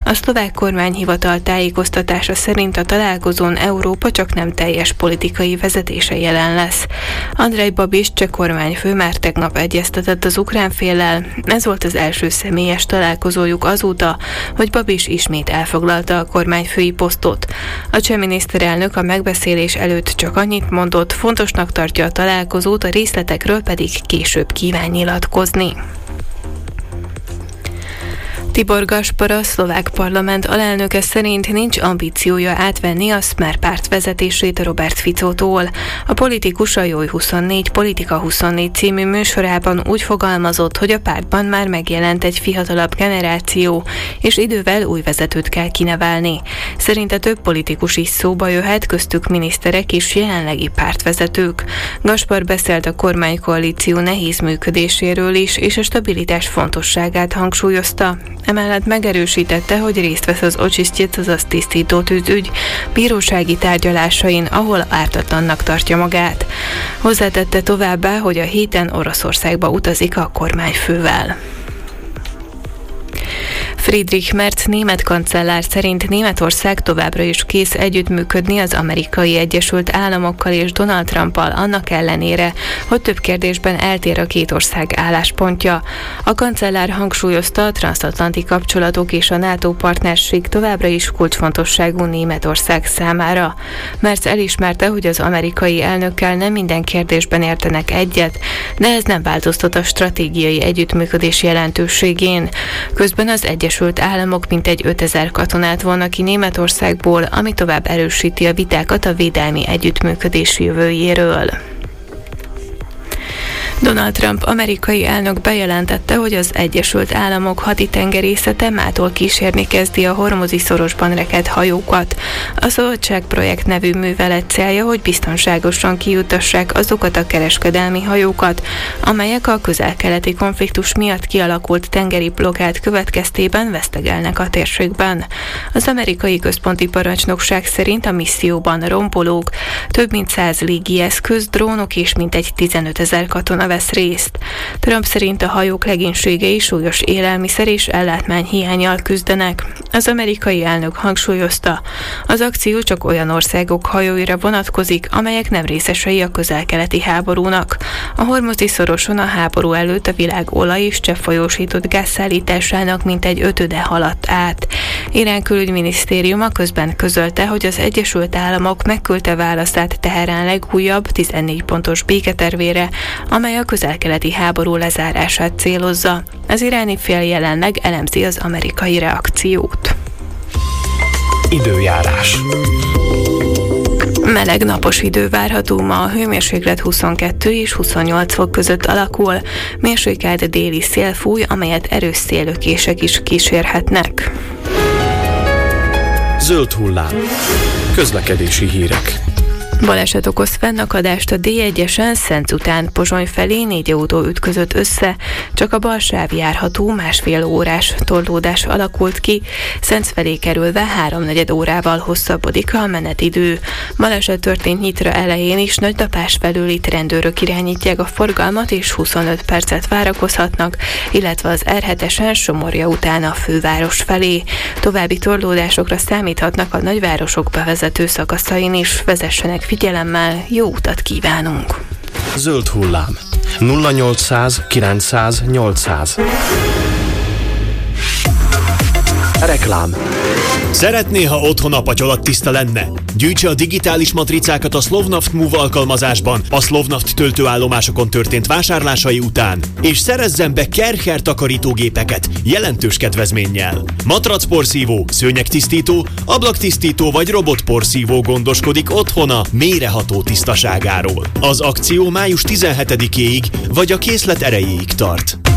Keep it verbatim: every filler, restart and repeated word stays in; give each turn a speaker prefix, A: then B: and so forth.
A: A szlovák kormányhivatal tájékoztatása szerint a találkozón Európa csak nem teljes politikai vezetése jelen lesz. Andrej Babiš cseh kormányfő már tegnap egyeztetett az ukrán féllel. Ez volt az első személyes találkozójuk azóta, hogy Babiš ismét elfoglalta a kormányfői posztot. A cseh miniszterelnök a megbeszélés előtt csak annyit mondott, fontosnak tartja a találkozót, a részletekről pedig később kíván nyilatkozni. Tibor Gaspar, a szlovák parlament alelnöke szerint nincs ambíciója átvenni a Smer párt vezetését Robert Ficótól. A politikus a Jó huszonnégy Politika huszonnégy című műsorában úgy fogalmazott, hogy a pártban már megjelent egy fiatalabb generáció, és idővel új vezetőt kell kinevelni. Szerinte több politikus is szóba jöhet, köztük miniszterek és jelenlegi pártvezetők. Gaspar beszélt a kormánykoalíció nehéz működéséről is, és a stabilitás fontosságát hangsúlyozta. Emellett megerősítette, hogy részt vesz az Očištěc, azaz tisztító tűzügy bírósági tárgyalásain, ahol ártatlannak tartja magát. Hozzátette továbbá, hogy a héten Oroszországba utazik a kormányfővel. Friedrich Merz német kancellár szerint Németország továbbra is kész együttműködni az Amerikai Egyesült Államokkal és Donald Trumpal annak ellenére, hogy több kérdésben eltér a két ország álláspontja. A kancellár hangsúlyozta, a transzatlanti kapcsolatok és a NATO partnerség továbbra is kulcsfontosságú Németország számára. Merz elismerte, hogy az amerikai elnökkel nem minden kérdésben értenek egyet, de ez nem változtat a stratégiai együttműködés jelentőségén. Közben az Egyesült Államok mintegy ötezer katonát vonnak ki Németországból, ami tovább erősíti a vitákat a védelmi együttműködés jövőjéről. Donald Trump amerikai elnök bejelentette, hogy az Egyesült Államok haditengerészete mától kísérni kezdi a Hormuzi-szorosban rekedt hajókat. A Szabadságprojekt nevű művelet célja, hogy biztonságosan kijutassák azokat a kereskedelmi hajókat, amelyek a közel-keleti konfliktus miatt kialakult tengeri blokkád következtében vesztegelnek a térségben. Az amerikai központi parancsnokság szerint a misszióban rompolók, több mint száz légieszköz, drónok és mintegy tizenötezer katona vesz részt. Trump szerint a hajók legénységei súlyos élelmiszer és ellátmány hiánnyal küzdenek. Az amerikai elnök hangsúlyozta, az akció csak olyan országok hajóira vonatkozik, amelyek nem részesei a közel-keleti háborúnak. A Hormuzi-szoroson a háború előtt a világ olaj és cseppfolyósított gázszállításának mintegy ötöde haladt át. Irán külügyminisztériuma közben közölte, hogy az Egyesült Államok megküldte válaszát Teherán legújabb tizennégy pontos béketervére, amely a közel-keleti háború lezárását célozza. Az iráni fél jelenleg elemzi az amerikai reakciót.
B: Időjárás.
A: Meleg napos idő várható ma, a hőmérséklet huszonkettő és huszonnyolc fok között alakul. Mérsékelt déli szél fúj, amelyet erős széllökések is kísérhetnek.
B: Zöld hullám. Közlekedési hírek.
A: Baleset okoz fennakadást a dé egyesen Szenc után Pozsony felé, négy autó ütközött össze, csak a bal sáv járható, másfél órás torlódás alakult ki, Szenc felé kerülve háromnegyed órával hosszabbodik a menetidő. Baleset történt Nyitra elején is, Nagydapás felől itt rendőrök irányítják a forgalmat és huszonöt percet várakozhatnak, illetve az er hetesen Somorja után a főváros felé. További torlódásokra számíthatnak a nagyvárosok bevezető szakaszain is, vezessenek figyelemmel, jó utat kívánunk!
B: Zöld hullám. nulla nyolcszáz kilencszáz nyolcszáz. Reklám.
C: Szeretné, ha otthon a patyolat tiszta lenne? Gyűjtse a digitális matricákat a Slovnaft Move alkalmazásban a Slovnaft töltőállomásokon történt vásárlásai után, és szerezzen be Kercher takarítógépeket jelentős kedvezménnyel. Matracporszívó, szőnyegtisztító, ablaktisztító vagy robotporszívó gondoskodik otthona mélyreható tisztaságáról. Az akció május tizenhetedikéig vagy a készlet erejéig tart.